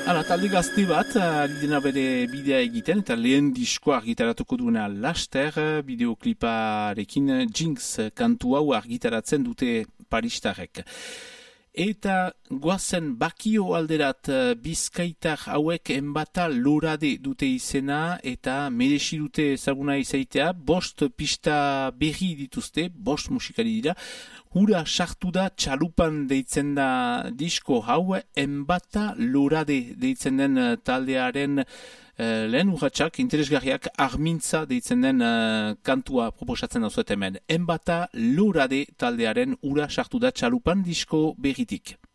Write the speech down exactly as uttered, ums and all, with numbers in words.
Hala, talde gazte bat, ari dena bere bidea egiten, eta lehen diskoa argitaratuko duena laster, bideokliparekin Jinx kantu hau argitaratzen dute paristarrek. Eta goazen bakio alderat bizkaitar hauek enbata lorade dute izena eta merezi dute ezaguna izaitea, bost pista berri dituzte, bost musikari dira, hura sartu da txalupan deitzen da disko hau, enbata lorade deitzen den taldearen Uh, lehen urratxak, interesgarriak, armintza deitzen den uh, kantua proposatzen dauzuet hemen. Enbata lorade taldearen ura sartu da txalupan disko berritik.